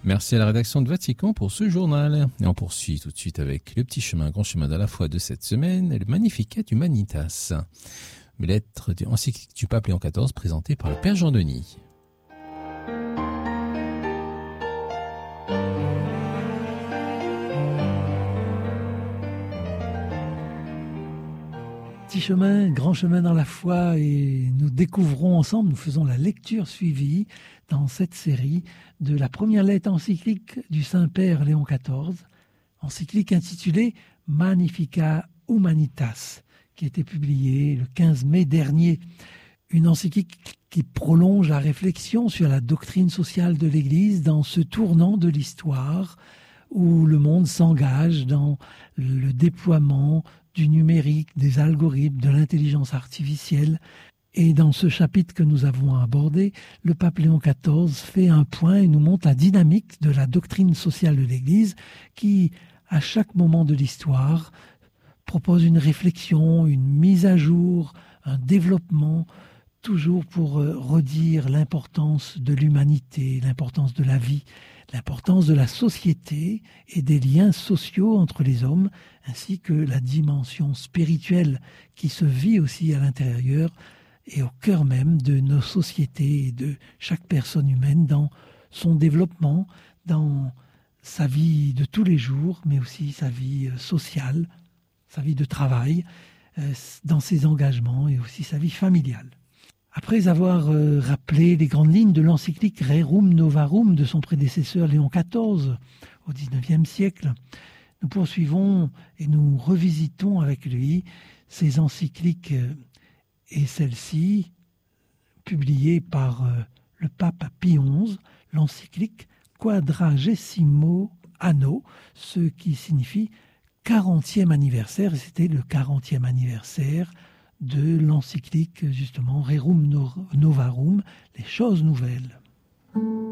Merci à la rédaction de Vatican pour ce journal. Et on poursuit tout de suite avec le petit chemin, grand chemin de la foi de cette semaine, le Magnificat Humanitas. Lettre encyclique du pape Léon XIV présentée par le Père Jean-Denis. Petit chemin, grand chemin dans la foi, et nous découvrons ensemble, nous faisons la lecture suivie dans cette série de la première lettre encyclique du Saint-Père Léon XIV, encyclique intitulée Magnificat Humanitas, qui a été publiée le 15 mai dernier. Une encyclique qui prolonge la réflexion sur la doctrine sociale de l'Église dans ce tournant de l'histoire où le monde s'engage dans le déploiement du numérique, des algorithmes, de l'intelligence artificielle. Et dans ce chapitre que nous avons abordé, le pape Léon XIV fait un point et nous montre la dynamique de la doctrine sociale de l'Église qui, à chaque moment de l'histoire, propose une réflexion, une mise à jour, un développement, toujours pour redire l'importance de l'humanité, l'importance de la vie, l'importance de la société et des liens sociaux entre les hommes, ainsi que la dimension spirituelle qui se vit aussi à l'intérieur et au cœur même de nos sociétés et de chaque personne humaine dans son développement, dans sa vie de tous les jours, mais aussi sa vie sociale, sa vie de travail, dans ses engagements et aussi sa vie familiale. Après avoir rappelé les grandes lignes de l'encyclique Rerum Novarum de son prédécesseur Léon XIV au XIXe siècle, nous poursuivons et nous revisitons avec lui ces encycliques et celle-ci, publiée par le pape Pie XI, l'encyclique Quadragesimo Anno, ce qui signifie 40e anniversaire, et c'était le 40e anniversaire de l'encyclique, justement, Rerum Novarum, les choses nouvelles.